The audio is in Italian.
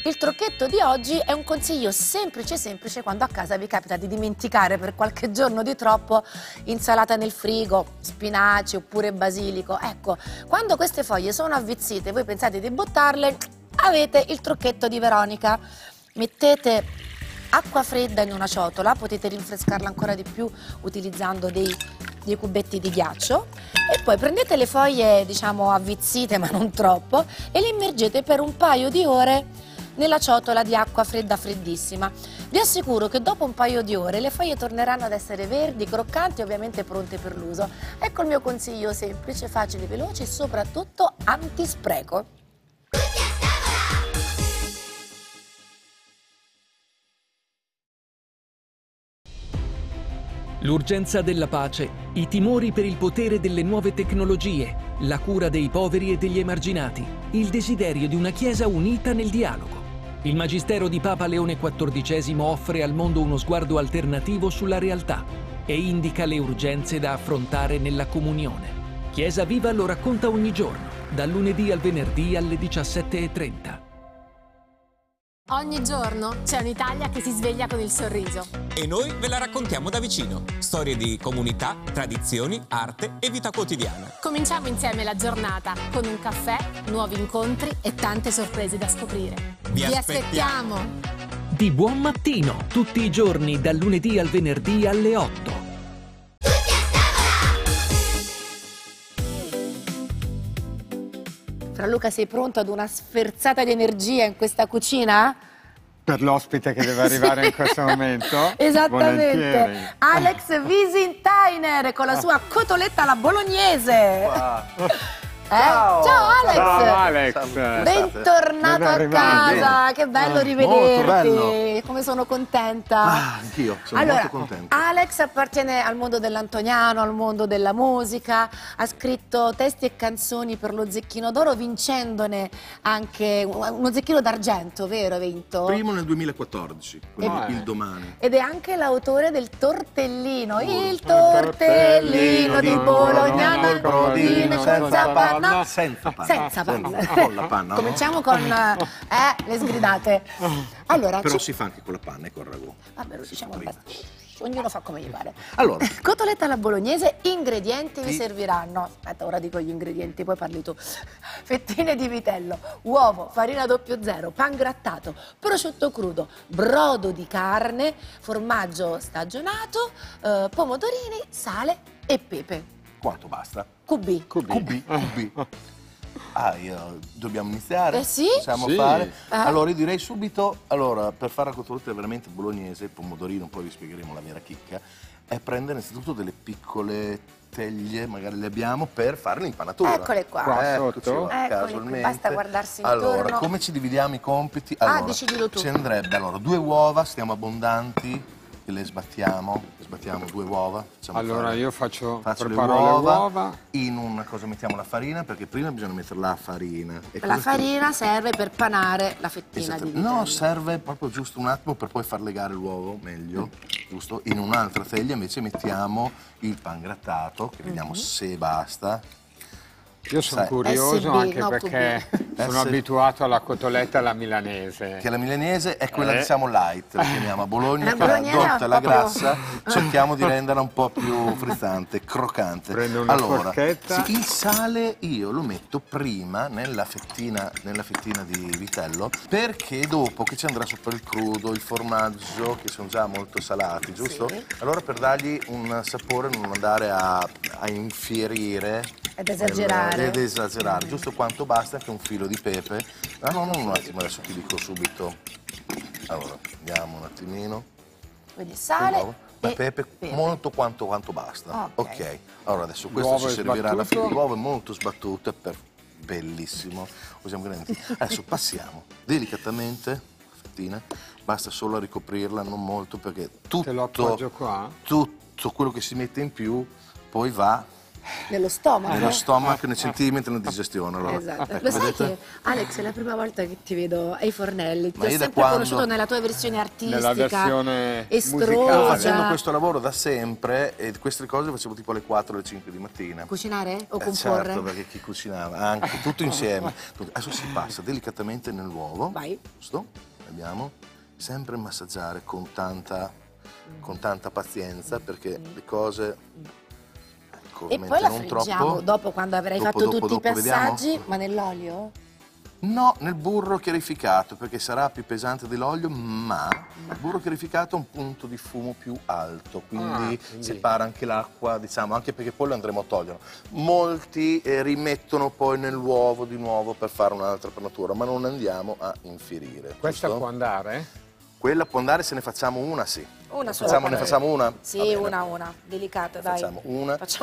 Il trucchetto di oggi è un consiglio semplice quando a casa vi capita di dimenticare per qualche giorno di troppo insalata nel frigo, spinaci oppure basilico. Ecco, quando queste foglie sono avvizzite e voi pensate di buttarle, avete il trucchetto di Veronica. Mettete acqua fredda in una ciotola, potete rinfrescarla ancora di più utilizzando dei cubetti di ghiaccio e poi prendete le foglie, diciamo, avvizzite ma non troppo e le immergete per un paio di ore nella ciotola di acqua fredda freddissima. Vi assicuro che dopo un paio di ore le foglie torneranno ad essere verdi, croccanti e ovviamente pronte per l'uso. Ecco il mio consiglio semplice, facile, veloce e soprattutto antispreco. L'urgenza della pace, i timori per il potere delle nuove tecnologie, la cura dei poveri e degli emarginati, il desiderio di una Chiesa unita nel dialogo. Il Magistero di Papa Leone XIV offre al mondo uno sguardo alternativo sulla realtà e indica le urgenze da affrontare nella comunione. Chiesa Viva lo racconta ogni giorno, dal lunedì al venerdì alle 17:30. Ogni giorno c'è un'Italia che si sveglia con il sorriso. E noi ve la raccontiamo da vicino. Storie di comunità, tradizioni, arte e vita quotidiana. Cominciamo insieme la giornata con un caffè, nuovi incontri e tante sorprese da scoprire. Vi aspettiamo! Di buon mattino, tutti i giorni, dal lunedì al venerdì alle 8. Fra Luca, sei pronto ad una sferzata di energia in questa cucina? Per l'ospite che deve arrivare in questo momento. Esattamente. Volentieri. Alex Visintainer con la sua cotoletta alla bolognese. Wow. Ciao Alex! Ciao Alex! Bentornato a casa, che bello rivederti, bello. come sono contenta. Anch'io sono molto contento. Alex appartiene al mondo dell'antoniano, al mondo della musica, ha scritto testi e canzoni per lo Zecchino d'Oro, vincendone anche uno Zecchino d'Argento, vero? Vinto? Primo nel 2014, con il Domani. Ed è anche l'autore del tortellino, il tortellino di Bologna, Brodino senza panna. Senza panna. Senza panna. Con la panna. Cominciamo con le sgridate. Allora, Però si fa anche con la panna e col ragù. vabbè, lo diciamo ognuno fa come gli pare. Allora, Cotoletta alla bolognese, ingredienti vi serviranno. Aspetta, ora dico gli ingredienti, poi parli tu. Fettine di vitello, uovo, farina 00, pan grattato, prosciutto crudo, brodo di carne, formaggio stagionato, pomodorini, sale e pepe. quanto basta? QB. QB. Dobbiamo iniziare? Sì. Possiamo fare? Allora io direi subito, per fare la cotoletta veramente bolognese, il pomodorino, poi vi spiegheremo la vera chicca, è prendere innanzitutto delle piccole teglie, magari le abbiamo, per fare l'impanatura. Eccole qua. Sotto. Casualmente. Basta guardarsi intorno. Allora, come ci dividiamo i compiti? Allora, decidilo tu. ci andrebbe, 2 uova, stiamo abbondanti, che le sbattiamo 2 uova. Allora io faccio le preparo le uova. In una cosa mettiamo la farina, perché prima bisogna mettere la farina. La farina serve per panare la fettina di vitello. No, serve proprio giusto un attimo per poi far legare l'uovo meglio, giusto? In un'altra teglia invece mettiamo il pan grattato, che vediamo se basta. Io sono curioso anche perché sono abituato alla cotoletta alla milanese. Che la milanese è quella diciamo light, la chiamiamo a Bologna, che bolognese è la grassa, cerchiamo di renderla un po' più frizzante, croccante. Prendo una forchetta. Il sale io lo metto prima nella fettina di vitello, perché dopo che ci andrà sopra il crudo, il formaggio, che sono già molto salati, giusto? Sì. Allora per dargli un sapore, non andare a infierire Ed esagerare. giusto quanto basta, anche un filo di pepe. No, un attimo, adesso ti dico subito. Allora, vediamo un attimino. Quindi sale e pepe molto quanto basta. Ok. Allora adesso questo L'uovo ci è servirà alla fine. sbattuto. L'uovo è molto sbattuto, bellissimo. Usiamo grandi. Adesso passiamo delicatamente la fettina. Basta solo ricoprirla, non molto, perché Te lo appoggio qua? tutto quello che si mette in più poi va Nello stomaco? Nello stomaco, nei centimetri, nella digestione. Allora, Esatto. ecco, Lo sai vedete? che, Alex, è la prima volta che ti vedo ai fornelli. Ti Ma ho io da sempre quando- conosciuto nella tua versione artistica, Nella versione estrosa. musicale. Facendo questo lavoro da sempre e queste cose le facevo tipo alle 4 alle 5 di mattina. Cucinare o comporre? Certo, perché chi cucinava, anche tutto insieme. Adesso si passa delicatamente nell'uovo, Vai. giusto? Abbiamo sempre massaggiare con tanta pazienza perché le cose ecco, E poi la non friggiamo troppo. dopo, quando avrai fatto tutti i passaggi, vediamo? ma nell'olio? No, nel burro chiarificato, perché sarà più pesante dell'olio, ma il burro chiarificato ha un punto di fumo più alto, quindi separa anche l'acqua, diciamo, anche perché poi lo andremo a togliere. Molti rimettono poi nell'uovo di nuovo per fare un'altra panatura, ma non andiamo a infierire. Questa giusto? può andare? Quella può andare se ne facciamo una, sì. Una sola. Ne facciamo una? Sì, Va bene. una, delicata, dai. Facciamo una. Facciamo